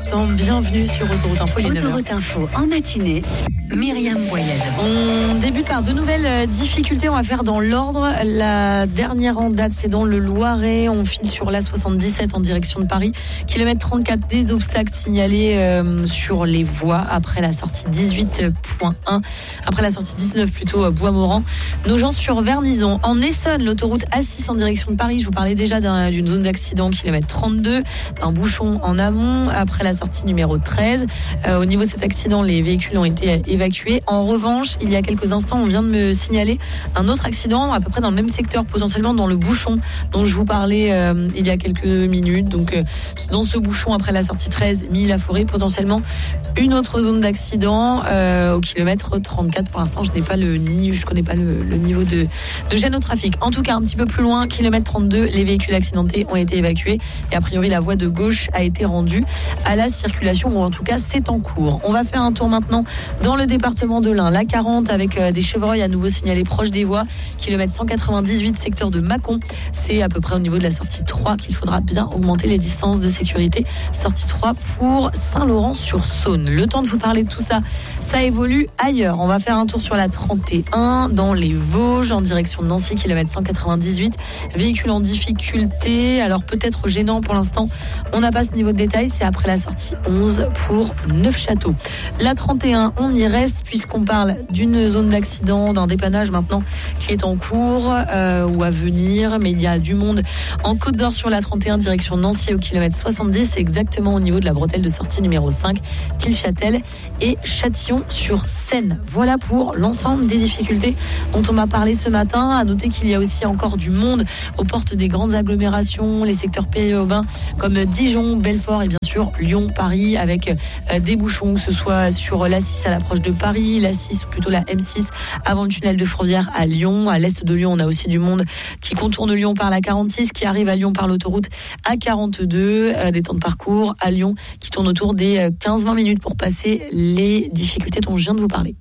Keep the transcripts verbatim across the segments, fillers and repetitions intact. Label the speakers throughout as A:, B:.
A: l'instant, bienvenue sur Autoroute Info.
B: Autoroute Info en matinée, Myriam Boyade.
A: On débute par de nouvelles difficultés, on va faire dans l'ordre. La dernière en date, c'est dans le Loiret. On file sur l'A soixante-dix-sept en direction de Paris. Kilomètre trente-quatre, des obstacles signalés euh, sur les voies après la sortie dix-huit point un. Après la sortie dix-neuf plutôt à Bois-Morand. Nogent sur Vernison. En Essonne, l'autoroute A six en direction de Paris. Je vous parlais déjà d'un, d'une zone d'accident, kilomètre trente-deux. Un bouchon en amont après la sortie numéro treize. Euh, au niveau de cet accident, les véhicules ont été évacués. En revanche, il y a quelques instants, on vient de me signaler un autre accident à peu près dans le même secteur, potentiellement dans le bouchon dont je vous parlais euh, il y a quelques minutes. Donc euh, dans ce bouchon après la sortie treize, Milly-la-Forêt, potentiellement une autre zone d'accident euh, au kilomètre trente-quatre. Pour l'instant, je n'ai pas le ni, je connais pas le, le niveau de, de gêne au trafic. En tout cas, un petit peu plus loin, kilomètre trente-deux, les véhicules accidentés ont été évacués et a priori la voie de gauche a été rendue à la circulation, ou en tout cas c'est en cours. On va faire un tour maintenant dans le département de l'Ain, la quarante avec euh, des chevreuils à nouveau signalés proches des voies, kilomètre cent quatre-vingt-dix-huit, secteur de Mâcon. C'est à peu près au niveau de la sortie trois qu'il faudra bien augmenter les distances de sécurité. Sortie trois pour Saint-Laurent-sur-Saône. Le temps de vous parler de tout ça, ça évolue ailleurs. On va faire un tour sur la trente et un dans les Vosges en direction de Nancy, kilomètre cent quatre-vingt-dix-huit. Véhicule en difficulté, alors peut-être gênant pour l'instant. On n'a pas ce niveau de détail, c'est après la sortie onze pour Neufchâteau. La trente et un, on y reste puisqu'on parle d'une zone d'accident, d'un dépannage maintenant qui est en cours euh, ou à venir, mais il y a du monde en Côte d'Or sur la trente et un direction Nancy au kilomètre soixante-dix, c'est exactement au niveau de la bretelle de sortie numéro cinq, Tilchâtel et Châtillon-sur-Seine. Voilà pour l'ensemble des difficultés dont on m'a parlé ce matin. À noter qu'il y a aussi encore du monde aux portes des grandes agglomérations, les secteurs périurbains comme Dijon, Belfort et bien sûr Lyon, Paris, avec euh, des bouchons, que ce soit sur l'A six à l'approche de Paris, l'A six ou plutôt la M six avant le tunnel de Fourvière à Lyon. À l'est de Lyon, on a aussi du monde qui contourne Lyon par la quarante-six, qui arrive à Lyon par l'autoroute A quarante-deux, euh, des temps de parcours à Lyon qui tournent autour des euh, quinze à vingt minutes pour passer les difficultés dont je viens de vous parler.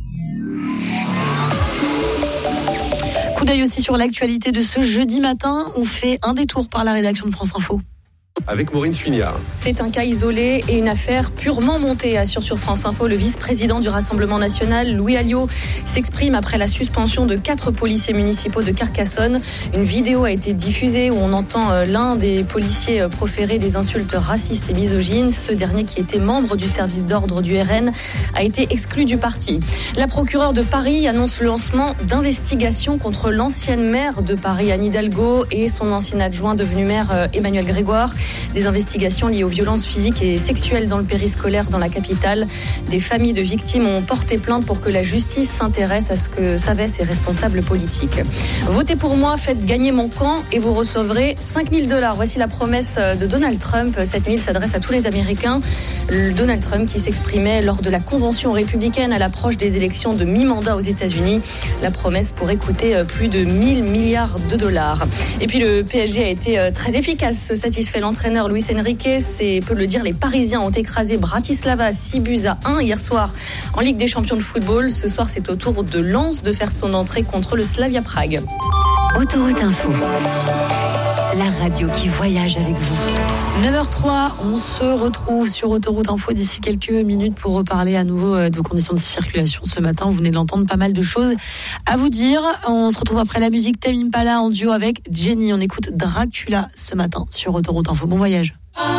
A: Coup d'œil aussi sur l'actualité de ce jeudi matin. On fait un détour par la rédaction de France Info.
C: Avec Maureen Suignard.
D: C'est un cas isolé et une affaire purement montée, assure sur France Info le vice-président du Rassemblement national, Louis Alliot, s'exprime après la suspension de quatre policiers municipaux de Carcassonne. Une vidéo a été diffusée où on entend l'un des policiers proférer des insultes racistes et misogynes. Ce dernier, qui était membre du service d'ordre du R N, a été exclu du parti. La procureure de Paris annonce le lancement d'investigations contre l'ancienne maire de Paris, Anne Hidalgo, et son ancien adjoint devenu maire, Emmanuel Grégoire. Des investigations liées aux violences physiques et sexuelles dans le périscolaire dans la capitale. Des familles de victimes ont porté plainte pour que la justice s'intéresse à ce que savaient ces responsables politiques. Votez pour moi, faites gagner mon camp et vous recevrez cinq mille dollars. Voici la promesse de Donald Trump. sept mille s'adresse à tous les Américains. Donald Trump qui s'exprimait lors de la convention républicaine à l'approche des élections de mi-mandat aux États-Unis. La promesse pourrait coûter plus de mille milliards de dollars. Et puis le P S G a été très efficace, se satisfait l'entraîneur Luis Enrique. C'est peu le dire, les Parisiens ont écrasé Bratislava six buts à un hier soir en Ligue des champions de football. Ce soir, c'est au tour de Lens de faire son entrée contre le Slavia Prague.
B: Autoroute Info, la radio qui voyage avec vous.
A: neuf heures trois, on se retrouve sur Autoroute Info d'ici quelques minutes pour reparler à nouveau de vos conditions de circulation ce matin. Vous venez de l'entendre, pas mal de choses à vous dire. On se retrouve après la musique Tame Impala en duo avec Jenny. On écoute Dracula ce matin sur Autoroute Info. Bon voyage.